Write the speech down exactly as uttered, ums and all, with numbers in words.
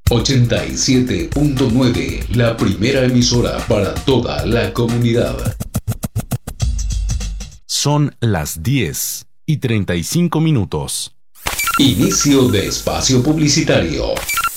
ochenta y siete punto nueve, la primera emisora para toda la comunidad. Son las diez y treinta y cinco minutos. Inicio de espacio publicitario.